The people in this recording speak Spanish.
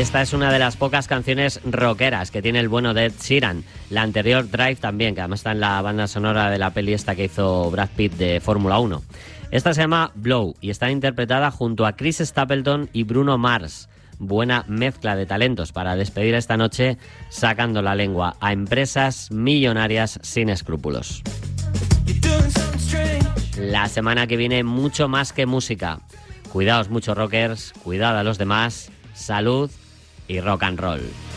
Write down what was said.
Esta es una de las pocas canciones rockeras que tiene el bueno de Ed Sheeran. La anterior, Drive, también, que además está en la banda sonora de la peli esta que hizo Brad Pitt de Fórmula 1. Esta se llama Blow y está interpretada junto a Chris Stapleton y Bruno Mars. Buena mezcla de talentos para despedir esta noche sacando la lengua a empresas millonarias sin escrúpulos. La semana que viene mucho más que música. Cuidaos mucho, rockers, cuidad a los demás, salud y rock and roll.